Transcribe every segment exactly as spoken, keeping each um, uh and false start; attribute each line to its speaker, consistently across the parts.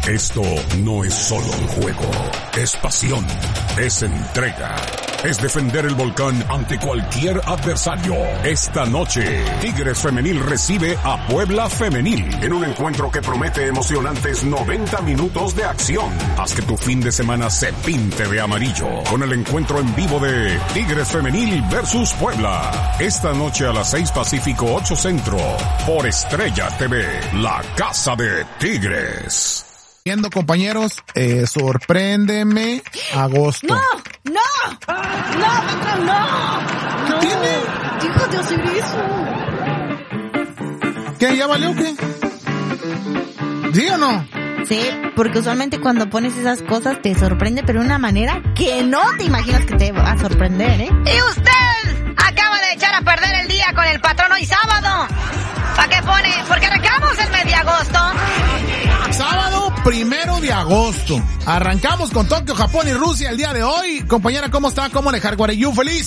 Speaker 1: Esto no es solo un juego, es pasión, es entrega, es defender el volcán ante cualquier adversario. Esta noche, Tigres Femenil recibe a Puebla Femenil en un encuentro que promete emocionantes noventa minutos de acción. Haz que tu fin de semana se pinte de amarillo con el encuentro en vivo de Tigres Femenil versus Puebla. Esta noche a las seis Pacífico, ocho Centro, por Estrella T V, la casa de Tigres.
Speaker 2: Viendo, compañeros, eh, sorpréndeme agosto.
Speaker 3: ¡No! ¡No! ¡No, patrón, no!
Speaker 2: ¿Qué
Speaker 3: no.
Speaker 2: tiene?
Speaker 3: ¡Deja de hacer eso!
Speaker 2: ¿Qué? ¿Ya valió o qué? ¿Sí o no?
Speaker 3: Sí, porque usualmente cuando pones esas cosas te sorprende, pero de una manera que no te imaginas que te va a sorprender, ¿eh?
Speaker 4: Y usted acaba de echar a perder el día con el patrón hoy sábado. ¿Para qué pone? Porque arrancamos el mes de agosto.
Speaker 2: Sábado primero de agosto. Arrancamos con Tokio, Japón y Rusia el día de hoy. Compañera, ¿cómo está? ¿Cómo dejar Guareyú feliz?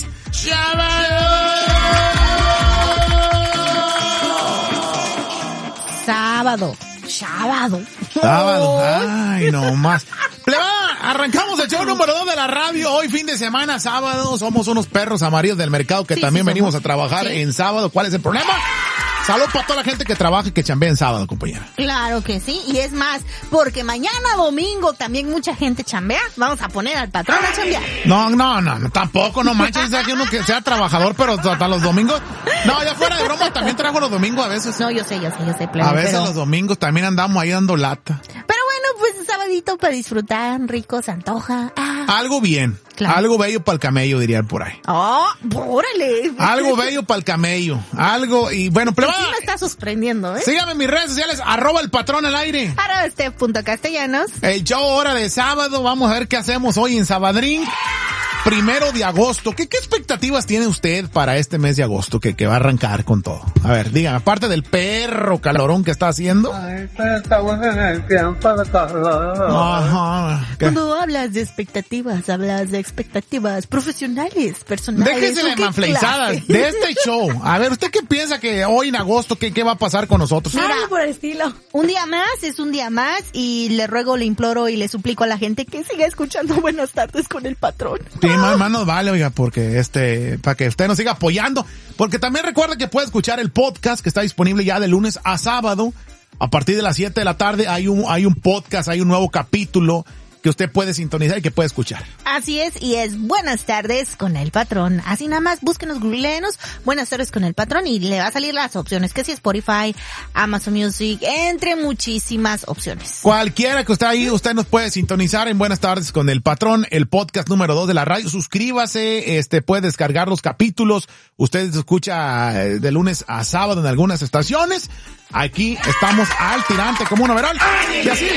Speaker 3: Sábado. Sábado.
Speaker 2: Sábado. Ay, no más. Plebada, arrancamos el show número dos de la radio. Hoy fin de semana, sábado. Somos unos perros amarillos del mercado que
Speaker 3: sí,
Speaker 2: también
Speaker 3: sí,
Speaker 2: venimos
Speaker 3: somos.
Speaker 2: a trabajar
Speaker 3: Sí.
Speaker 2: en sábado. ¿Cuál es el problema? Salud para toda la gente que trabaja y que chambea en sábado, compañera.
Speaker 3: Claro que sí, y es más, porque mañana domingo también mucha gente chambea, vamos a poner al patrón a chambear.
Speaker 2: No, no, no, no, tampoco, no manches, sea que uno que sea trabajador, pero hasta los domingos. No, ya fuera de broma, también trabajo los domingos a veces.
Speaker 3: No, yo sé, yo sé, yo sé, plebe,
Speaker 2: A veces
Speaker 3: pero...
Speaker 2: los domingos también andamos ahí dando lata.
Speaker 3: Pero bueno, pues un sabadito para disfrutar, rico, se antoja. Ah.
Speaker 2: Algo bien,
Speaker 3: Claro.
Speaker 2: algo bello para el camello, dirían por ahí.
Speaker 3: Oh, órale.
Speaker 2: Algo bello para el camello, algo, y bueno,
Speaker 3: Pues
Speaker 2: plebada,
Speaker 3: sí me está sorprendiendo, ¿eh?
Speaker 2: síganme en mis redes sociales, arroba el patrón al aire.
Speaker 3: Arroba Steph punto castellanos.
Speaker 2: El show hora de sábado, vamos a ver qué hacemos hoy en Sabadrín. Primero de agosto. ¿Qué, ¿Qué expectativas tiene usted para este mes de agosto que, que va a arrancar con todo? A ver, digan, aparte del perro calorón que está haciendo.
Speaker 5: Estamos en el tiempo de calor.
Speaker 2: Ajá. ¿Qué?
Speaker 3: Cuando hablas de expectativas, hablas de expectativas profesionales, personales.
Speaker 2: Déjese
Speaker 3: ¿o
Speaker 2: de
Speaker 3: qué
Speaker 2: manfleizadas
Speaker 3: clase?
Speaker 2: de este show. A ver, ¿usted qué piensa que hoy en agosto, qué, qué va a pasar con nosotros?
Speaker 3: Mira,
Speaker 6: Algo por el estilo.
Speaker 3: un día más es un día más y le ruego, le imploro y le suplico a la gente que siga escuchando Buenas Tardes con el patrón.
Speaker 2: Sí, más, más nos vale, oiga, porque este, para que usted nos siga apoyando. Porque también recuerda que puede escuchar el podcast que está disponible ya de lunes a sábado. A partir de las siete de la tarde hay un, hay un podcast, hay un nuevo capítulo que usted puede sintonizar y que puede escuchar.
Speaker 3: Así es, y es Buenas Tardes con el patrón. Así nada más, búsquenos, googleenos, Buenas Tardes con el patrón y le va a salir las opciones, que si Spotify, Amazon Music, entre muchísimas opciones.
Speaker 2: Cualquiera que usted ahí, usted nos puede sintonizar en Buenas Tardes con el patrón, el podcast número dos de la radio. Suscríbase, este, puede descargar los capítulos. Usted escucha eh, de lunes a sábado en algunas estaciones. Aquí estamos al tirante como un overall. Y así,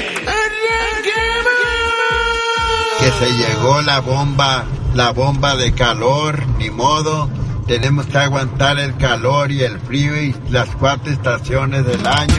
Speaker 7: que se llegó la bomba, la bomba de calor, ni modo, tenemos que aguantar el calor y el frío y las cuatro estaciones del año.